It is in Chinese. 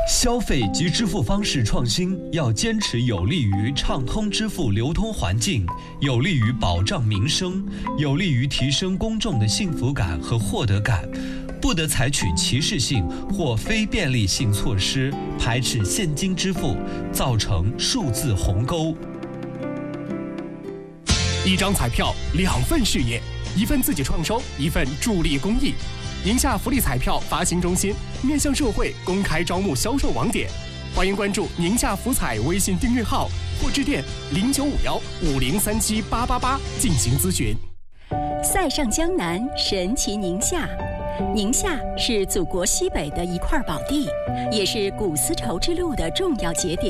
消费及支付方式创新要坚持有利于畅通支付流通环境，有利于保障民生，有利于提升公众的幸福感和获得感，不得采取歧视性或非便利性措施，排斥现金支付，造成数字鸿沟。 一张彩票，2份事业，一份自己创收，一份助力公益。宁夏福利彩票发行中心面向社会公开招募销售网点，欢迎关注宁夏福彩微信订阅号或致电095150378888进行咨询。 塞上江南，神奇宁夏。宁夏是祖国西北的一块宝地，也是古丝绸之路的重要节点。